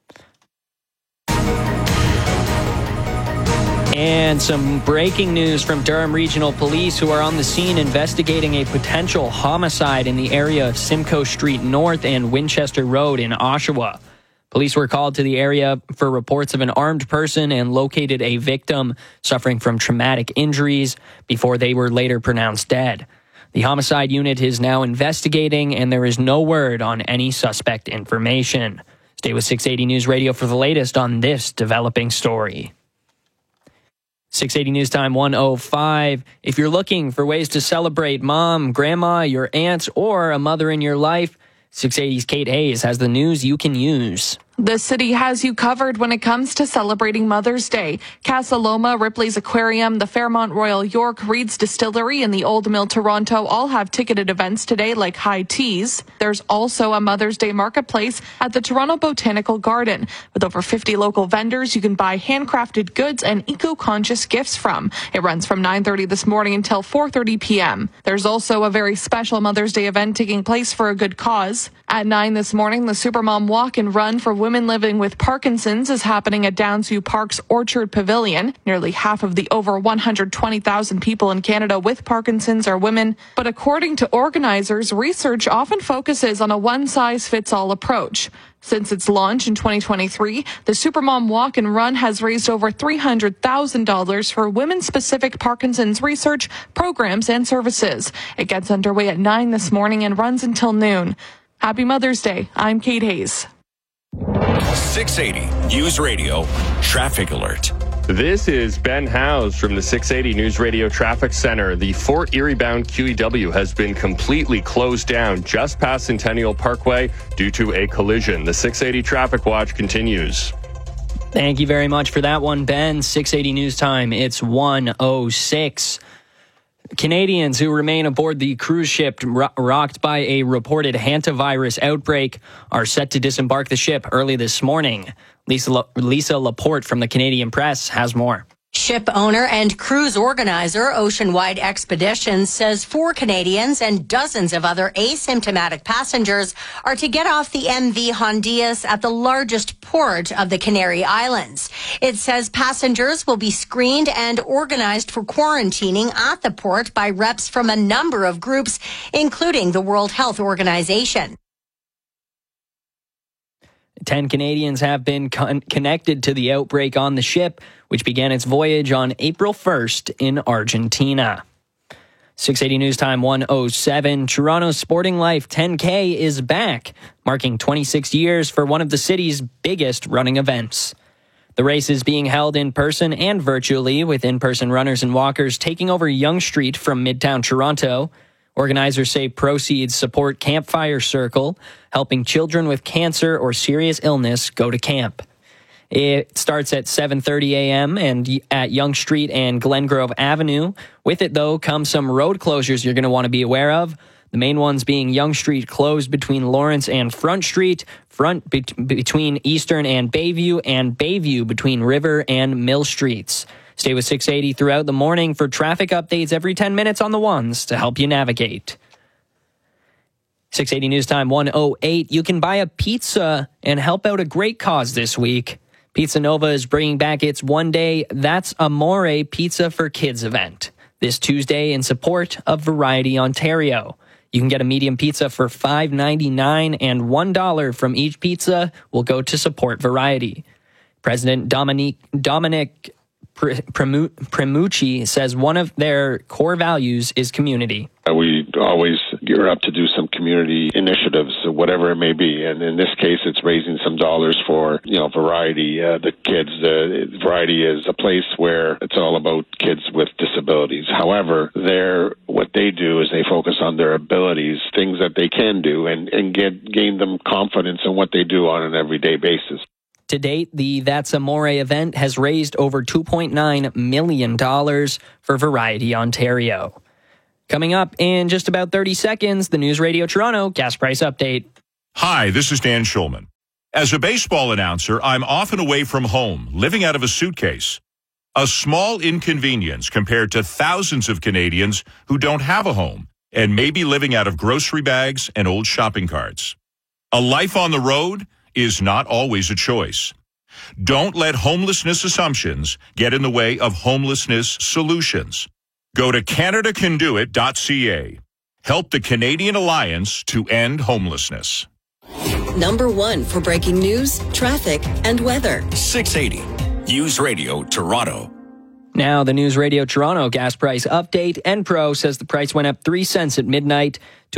And some breaking news from Durham Regional Police, who are on the scene investigating a potential homicide in the area of Simcoe Street North and Winchester Road in Oshawa. Police were called to the area for reports of an armed person and located a victim suffering from traumatic injuries before they were later pronounced dead. The homicide unit is now investigating, and there is no word on any suspect information. Stay with 680 News Radio for the latest on this developing story. 680 News Time, 1:05. If you're looking for ways to celebrate Mom, Grandma, your aunts, or a mother in your life, 680's Kate Hayes has the news you can use. The city has you covered when it comes to celebrating Mother's Day. Casa Loma, Ripley's Aquarium, the Fairmont Royal York, Reed's Distillery, and the Old Mill Toronto all have ticketed events today like High Teas. There's also a Mother's Day marketplace at the Toronto Botanical Garden. With over 50 local vendors, you can buy handcrafted goods and eco-conscious gifts from. It runs from 9:30 this morning until 4:30 p.m. There's also a very special Mother's Day event taking place for a good cause. At 9 this morning, the Supermom Walk and Run for women living with Parkinson's is happening at Downsview Park's Orchard Pavilion. Nearly half of the over 120,000 people in Canada with Parkinson's are women. But according to organizers, research often focuses on a one-size-fits-all approach. Since its launch in 2023, the Supermom Walk and Run has raised over $300,000 for women-specific Parkinson's research, programs, and services. It gets underway at 9 this morning and runs until noon. Happy Mother's Day. I'm Kate Hayes. 680 News Radio Traffic Alert. This is Ben Howes from the 680 News Radio Traffic Center. The Fort Erie-bound QEW has been completely closed down just past Centennial Parkway due to a collision. The 680 Traffic Watch continues. Thank you very much for that one, Ben. 680 News Time, it's 1:06. Canadians who remain aboard the cruise ship rocked by a reported hantavirus outbreak are set to disembark the ship early this morning. Lisa Laporte from the Canadian Press has more. Ship owner and cruise organizer Oceanwide Expeditions says 4 Canadians and dozens of other asymptomatic passengers are to get off the MV Hondias at the largest port of the Canary Islands. It says passengers will be screened and organized for quarantining at the port by reps from a number of groups, including the World Health Organization. 10 Canadians have been connected to the outbreak on the ship, which began its voyage on April 1st in Argentina. 680 News Time, 1:07. Toronto's Sporting Life 10K is back, marking 26 years for one of the city's biggest running events. The race is being held in person and virtually, with in-person runners and walkers taking over Yonge Street from Midtown Toronto. Organizers say proceeds support Campfire Circle, helping children with cancer or serious illness go to camp. It starts at 7:30 a.m. and at Yonge Street and Glengrove Avenue. With it, though, come some road closures you're going to want to be aware of. The main ones being Yonge Street closed between Lawrence and Front Street, between Eastern and Bayview between River and Mill Streets. Stay with 680 throughout the morning for traffic updates every 10 minutes on the ones to help you navigate. 680 News Time 1:08. You can buy a pizza and help out a great cause this week. Pizza Nova is bringing back its one-day That's Amore Pizza for Kids event this Tuesday in support of Variety Ontario. You can get a medium pizza for $5.99 and $1 from each pizza will go to support Variety. President Dominic Premucci says one of their core values is community. We always gear up to do some community initiatives, whatever it may be. And in this case, it's raising some dollars for, Variety, the kids. Variety is a place where it's all about kids with disabilities. However, what they do is they focus on their abilities, things that they can do, and gain them confidence in what they do on an everyday basis. To date, the That's Amore event has raised over $2.9 million for Variety Ontario. Coming up in just about 30 seconds, the News Radio Toronto gas price update. Hi, this is Dan Schulman. As a baseball announcer, I'm often away from home, living out of a suitcase. A small inconvenience compared to thousands of Canadians who don't have a home and may be living out of grocery bags and old shopping carts. A life on the road is not always a choice. Don't let homelessness assumptions get in the way of homelessness solutions. Go to CanadaCanDoIt.ca. Help the Canadian Alliance to end homelessness. Number 1 for breaking news, traffic, and weather. 680 News Radio Toronto. Now, the News Radio Toronto gas price update. Enpro says the price went up 3 cents at midnight to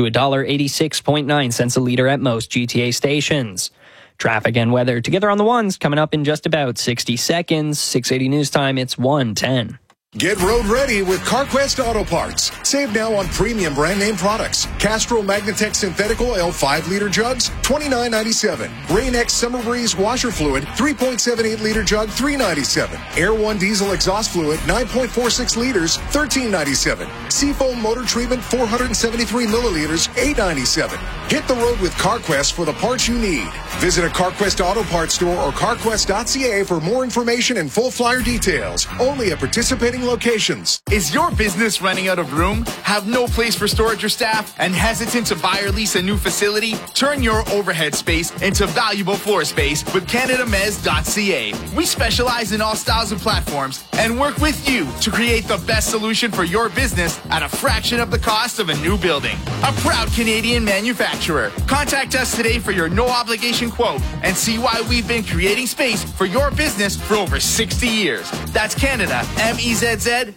$1.86.9 a litre at most GTA stations. Traffic and weather together on the ones coming up in just about 60 seconds. 680 News Time, it's 1:10. Get road ready with CarQuest Auto Parts. Save now on premium brand name products. Castrol Magnatech Synthetic Oil 5-liter jugs, $29.97. Rain-X Summer Breeze washer fluid, 3.78-liter jug, $3.97. Air One Diesel exhaust fluid, 9.46 liters, $13.97. Seafoam motor treatment, 473 milliliters, $8.97. Hit the road with CarQuest for the parts you need. Visit a CarQuest Auto Parts store or CarQuest.ca for more information and full flyer details. Only at participating locations. Is your business running out of room? Have no place for storage or staff? And hesitant to buy or lease a new facility? Turn your overhead space into valuable floor space with CanadaMez.ca. We specialize in all styles and platforms and work with you to create the best solution for your business at a fraction of the cost of a new building. A proud Canadian manufacturer. Contact us today for your no-obligation quote and see why we've been creating space for your business for over 60 years. That's CanadaMez.ca.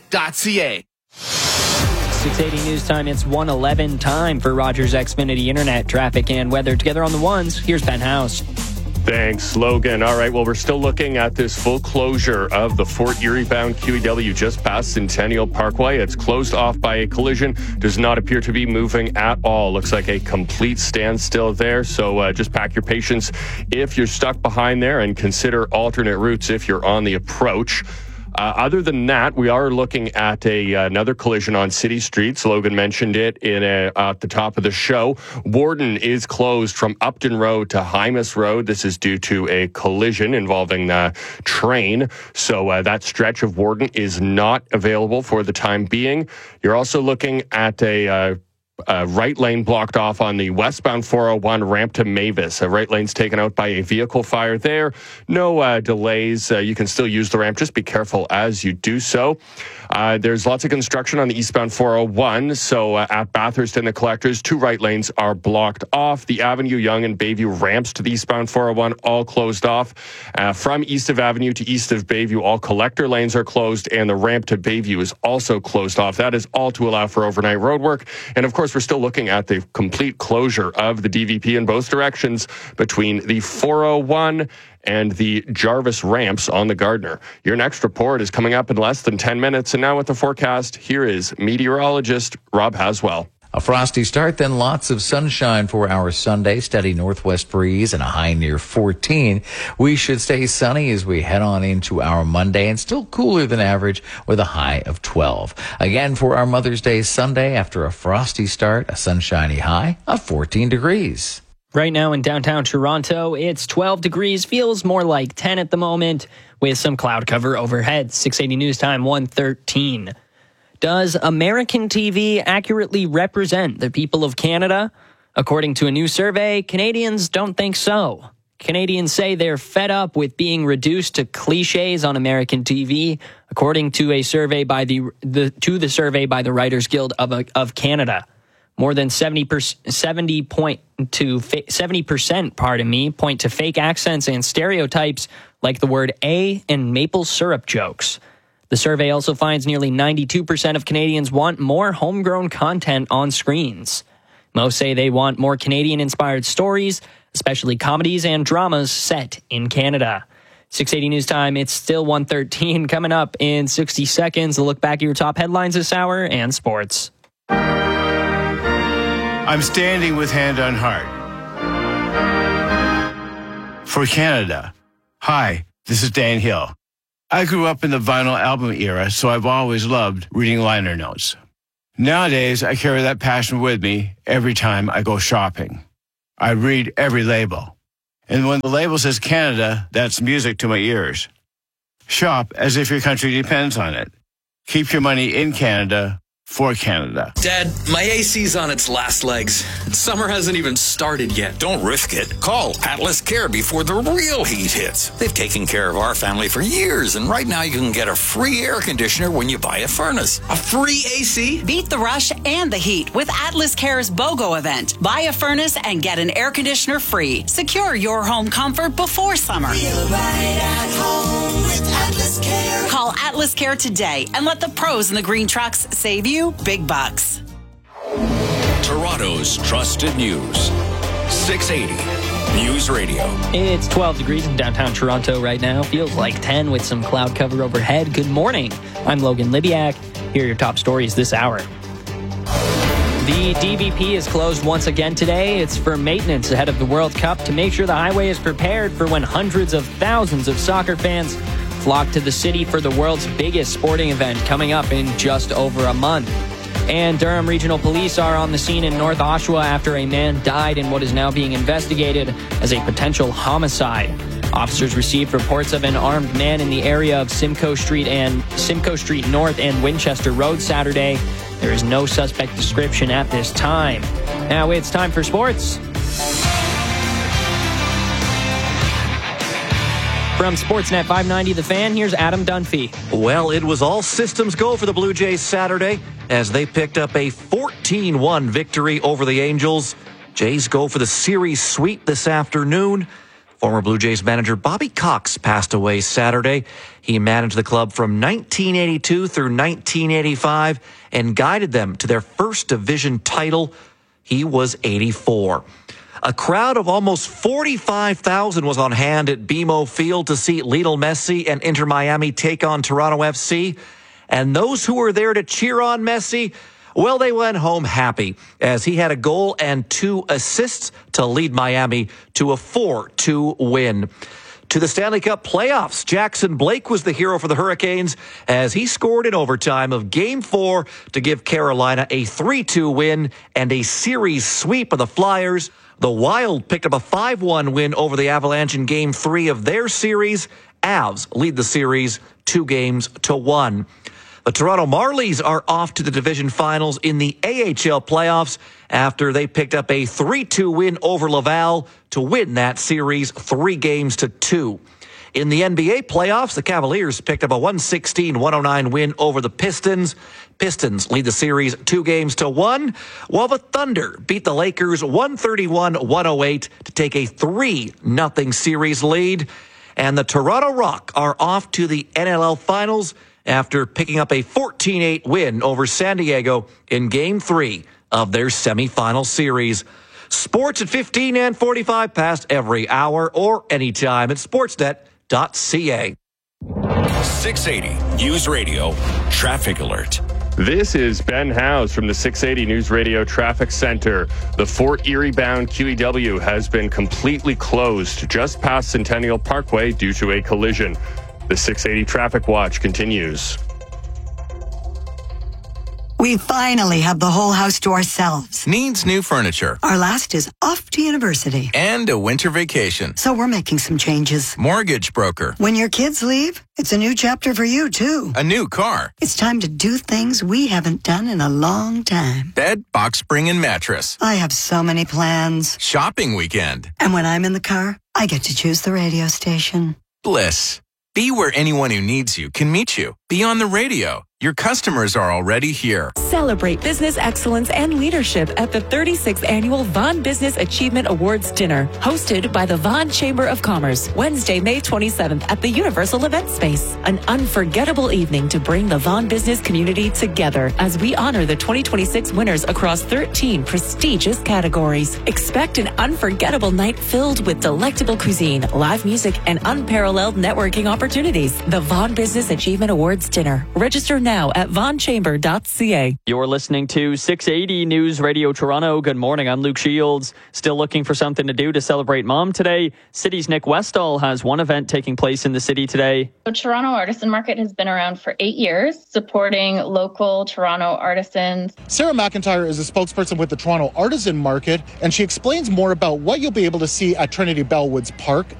680 News Time, it's 1:11 time for Rogers Xfinity Internet. Traffic and weather together on the ones. Here's Ben House. Thanks, Logan. All right, well, we're still looking at this full closure of the Fort Erie-bound QEW just past Centennial Parkway. It's closed off by a collision. Does not appear to be moving at all. Looks like a complete standstill there. So just pack your patience if you're stuck behind there and consider alternate routes if you're on the approach. Other than that, we are looking at another collision on City Street. Logan mentioned it at the top of the show. Warden is closed from Upton Road to Hymas Road. This is due to a collision involving the train. So that stretch of Warden is not available for the time being. You're also looking at a right lane blocked off on the westbound 401 ramp to Mavis. A right lane's taken out by a vehicle fire there. No delays. You can still use the ramp. Just be careful as you do so. There's lots of construction on the eastbound 401. So at Bathurst and the Collectors, 2 right lanes are blocked off. The Avenue, Yonge, and Bayview ramps to the eastbound 401 all closed off. From east of Avenue to east of Bayview, all collector lanes are closed, and the ramp to Bayview is also closed off. That is all to allow for overnight road work. And of course, course, we're still looking at the complete closure of the DVP in both directions between the 401 and the Jarvis ramps on the Gardiner. Your next report is coming up in less than 10 minutes. And now with the forecast, here is meteorologist Rob Haswell. A frosty start, then lots of sunshine for our Sunday. Steady northwest breeze and a high near 14. We should stay sunny as we head on into our Monday and still cooler than average with a high of 12. Again, for our Mother's Day Sunday, after a frosty start, a sunshiny high of 14 degrees. Right now in downtown Toronto, it's 12 degrees, feels more like 10 at the moment with some cloud cover overhead. 680 News Time, 1:13. Does American TV accurately represent the people of Canada? According to a new survey, Canadians don't think so. Canadians say they're fed up with being reduced to cliches on American TV, according to a survey by the Writers Guild of Canada. More than 70% point to fake accents and stereotypes like the word "a" and maple syrup jokes. The survey also finds nearly 92% of Canadians want more homegrown content on screens. Most say they want more Canadian-inspired stories, especially comedies and dramas set in Canada. 680 News Time, it's still 1:13. Coming up in 60 seconds, a look back at your top headlines this hour and sports. I'm standing with hand on heart. For Canada. Hi, this is Dan Hill. I grew up in the vinyl album era, so I've always loved reading liner notes. Nowadays, I carry that passion with me every time I go shopping. I read every label. And when the label says Canada, that's music to my ears. Shop as if your country depends on it. Keep your money in Canada for Canada. Dad, my AC's on its last legs. Summer hasn't even started yet. Don't risk it. Call Atlas Care before the real heat hits. They've taken care of our family for years, and right now you can get a free air conditioner when you buy a furnace. A free AC? Beat the rush and the heat with Atlas Care's BOGO event. Buy a furnace and get an air conditioner free. Secure your home comfort before summer. Feel right at home with Atlas Care. Call Atlas Care today and let the pros in the green trucks save you big bucks. Toronto's trusted news. 680 News Radio. It's 12 degrees in downtown Toronto right now. Feels like 10 with some cloud cover overhead. Good morning. I'm Logan Libiak. Here are your top stories this hour. The DVP is closed once again today. It's for maintenance ahead of the World Cup to make sure the highway is prepared for when hundreds of thousands of soccer fans flock to the city for the world's biggest sporting event coming up in just over a month. And Durham Regional Police are on the scene in North Oshawa after a man died in what is now being investigated as a potential homicide. Officers received reports of an armed man in the area of Simcoe Street North and Winchester Road Saturday. There is no suspect description at this time. Now it's time for sports. From Sportsnet 590 The Fan, here's Adam Dunphy. Well, it was all systems go for the Blue Jays Saturday as they picked up a 14-1 victory over the Angels. Jays go for the series sweep this afternoon. Former Blue Jays manager Bobby Cox passed away Saturday. He managed the club from 1982 through 1985 and guided them to their first division title. He was 84. A crowd of almost 45,000 was on hand at BMO Field to see Lionel Messi and Inter Miami take on Toronto FC. And those who were there to cheer on Messi, well, they went home happy as he had a goal and 2 assists to lead Miami to a 4-2 win. To the Stanley Cup playoffs, Jackson Blake was the hero for the Hurricanes as he scored in overtime of Game 4 to give Carolina a 3-2 win and a series sweep of the Flyers. The Wild picked up a 5-1 win over the Avalanche in Game 3 of their series. Avs lead the series 2-1. The Toronto Marlies are off to the division finals in the AHL playoffs after they picked up a 3-2 win over Laval to win that series 3-2. In the NBA playoffs, the Cavaliers picked up a 116-109 win over the Pistons. Pistons lead the series 2-1, while the Thunder beat the Lakers 131-108 to take a 3-0 series lead. And the Toronto Rock are off to the NLL Finals after picking up a 14-8 win over San Diego in Game 3 of their semifinal series. Sports at 15 and 45 past every hour or anytime at sportsnet.ca. 680 News Radio Traffic Alert. This is Ben Howes from the 680 News Radio Traffic Center. The Fort Erie-bound QEW has been completely closed just past Centennial Parkway due to a collision. The 680 Traffic Watch continues. We finally have the whole house to ourselves. Needs new furniture. Our last is off to university. And a winter vacation. So we're making some changes. Mortgage broker. When your kids leave, it's a new chapter for you, too. A new car. It's time to do things we haven't done in a long time. Bed, box spring, and mattress. I have so many plans. Shopping weekend. And when I'm in the car, I get to choose the radio station. Bliss. Be where anyone who needs you can meet you. Be on the radio. Your customers are already here. Celebrate business excellence and leadership at the 36th Annual Vaughan Business Achievement Awards Dinner, hosted by the Vaughan Chamber of Commerce, Wednesday, May 27th at the Universal Event Space. An unforgettable evening to bring the Vaughan business community together as we honor the 2026 winners across 13 prestigious categories. Expect an unforgettable night filled with delectable cuisine, live music, and unparalleled networking opportunities. The Vaughan Business Achievement Awards Dinner. Register now at vaughnchamber.ca. You're listening to 680 News Radio Toronto. Good morning. I'm Luke Shields. Still looking for something to do to celebrate Mom today? City's Nick Westall has one event taking place in the city today. The Toronto Artisan Market has been around for 8 years, supporting local Toronto artisans. Sarah McIntyre is a spokesperson with the Toronto Artisan Market, and she explains more about what you'll be able to see at Trinity Bellwoods Park